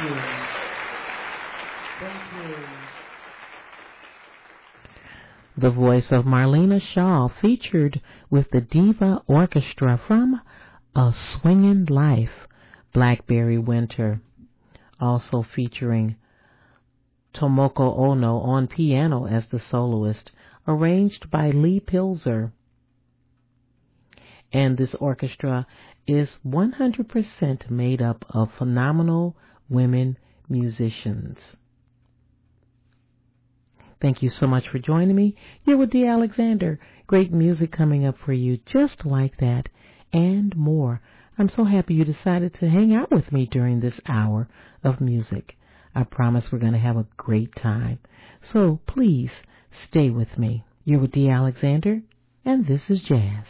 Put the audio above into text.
you. Thank you. The voice of Marlena Shaw featured with the Diva Orchestra from A Swingin' Life, Blackberry Winter. Also featuring Tomoko Ono on piano as the soloist, arranged by Lee Pilzer. And this orchestra is 100% made up of phenomenal women musicians. Thank you so much for joining me. You're with Dee Alexander. Great music coming up for you just like that and more. I'm so happy you decided to hang out with me during this hour of music. I promise we're going to have a great time. So please stay with me. You're with Dee Alexander, and this is Jazz.